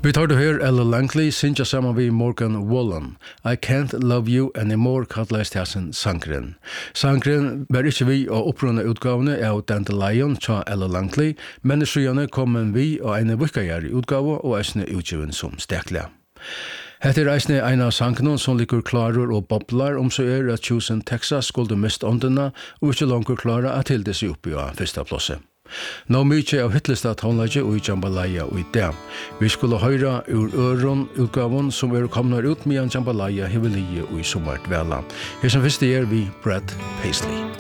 Vi tar det her Ella Langley synja sammen vi Morgan Wallen. I Can't Love You Anymore kallast hessen sangren. Sangren var ikke vi å opprunne utgavene av Dandelion tja Ella Langley, men i skyene kom vi og en vikajær utgave og eisne utgiven som stekle. Hette eisne en av sangene som ligger klarer og boblar så at Houston, Texas skulle miste åndene og ikke langt klare at til disse oppi av første plasset. Nå mykje av hitlista tonelaget og i Jambalaya og i det. Vi skulle høyre ur øron utgaven som kommet ut med Jambalaya hevelige og i sommert vela. Her som første vi Brad Paisley.